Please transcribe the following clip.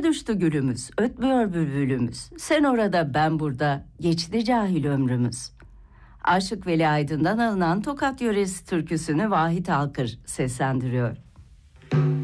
Kışa düştü gülümüz, ötmüyor bülbülümüz. Sen orada, ben burada, geçti cahil ömrümüz. Aşık Veli Aydın'dan alınan Tokat yöresi türküsünü Vahit Alkır seslendiriyor.